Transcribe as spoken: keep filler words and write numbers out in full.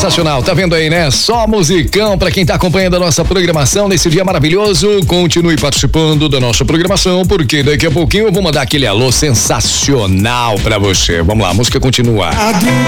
sensacional, tá vendo aí, né? Só musicão pra quem tá acompanhando a nossa programação nesse dia maravilhoso. Continue participando da nossa programação, porque daqui a pouquinho eu vou mandar aquele alô sensacional pra você. Vamos lá, a música continua.